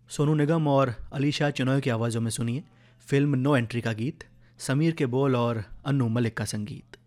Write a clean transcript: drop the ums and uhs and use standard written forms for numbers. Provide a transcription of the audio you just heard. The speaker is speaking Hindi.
सोनू निगम और अलीशा चिनॉय की आवाज़ों में सुनिए फिल्म नो एंट्री का गीत, समीर के बोल और अन्नू मलिक का संगीत।